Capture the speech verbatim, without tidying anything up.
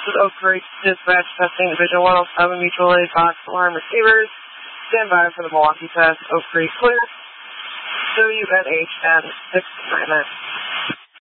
is Oak Creek Dispatch testing Division one oh seven mutual aid box alarm receivers. Stand by for the Milwaukee test. Oak Creek clear. W N H N six nine nine.